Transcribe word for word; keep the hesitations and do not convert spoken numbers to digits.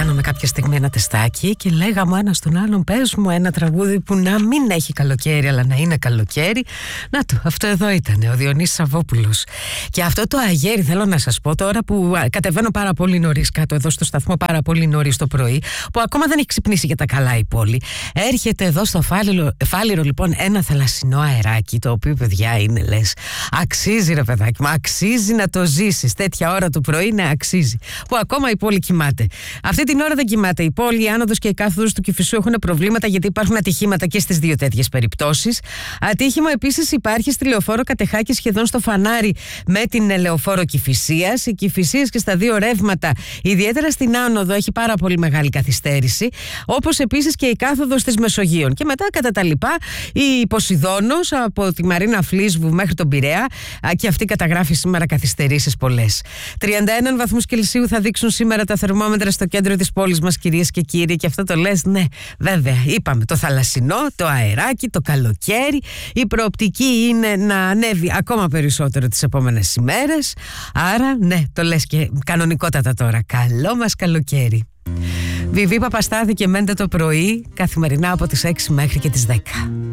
κάναμε κάποια στιγμή ένα τεστάκι και λέγαμε ένα στον άλλον, πες μου ένα τραγούδι που να μην έχει καλοκαίρι αλλά να είναι καλοκαίρι. Να το, αυτό εδώ ήταν ο Διονύσης Σαββόπουλος. Και αυτό το αγέρι θέλω να σας πω τώρα που κατεβαίνω πάρα πολύ νωρίς κάτω εδώ στο σταθμό, πάρα πολύ νωρίς το πρωί, που ακόμα δεν έχει ξυπνήσει για τα καλά η πόλη. Έρχεται εδώ στο Φάληρο, Φάληρο λοιπόν ένα θαλασσινό αεράκι, το οποίο παιδιά είναι λες, αξίζει ρε παιδάκι μου, αξίζει να το ζήσεις τέτοια ώρα το πρωί, ναι αξίζει. Που ακόμα η πόλη κοιμάται. Αυτή την ώρα δεν κοιμάται η πόλη, η άνοδος και η κάθοδος του Κηφισού έχουν προβλήματα γιατί υπάρχουν ατυχήματα και στις δύο τέτοιες περιπτώσεις. Ατύχημα επίσης υπάρχει στη λεωφόρο Κατεχάκη σχεδόν στο φανάρι με την λεωφόρο Κηφισίας. Οι Κηφισίες και στα δύο ρεύματα, ιδιαίτερα στην άνοδο, έχει πάρα πολύ μεγάλη καθυστέρηση. Όπως επίσης και η κάθοδος της Μεσογείων. Και μετά κατά τα λοιπά η Ποσειδώνος από τη Μαρίνα Φλίσβου μέχρι τον Πειραιά, και αυτή καταγράφει σήμερα καθυστερήσεις πολλές. τριάντα ένα βαθμούς Κελσίου θα δείξουν σήμερα τα θερμόμετρα στο κέντρο της πόλης μας, κυρίες και κύριοι. Και αυτό το λες, ναι, βέβαια. Είπαμε το θαλασσινό, το αεράκι, το καλοκαίρι. Η προοπτική είναι να ανέβει ακόμα περισσότερο τις επόμενες ημέρες. Άρα, ναι, το λες και κανονικότατα τώρα. Καλό μας καλοκαίρι. Βιβί Παπαστάθη και Μέντε το πρωί, καθημερινά από τις έξι μέχρι και τις δέκα.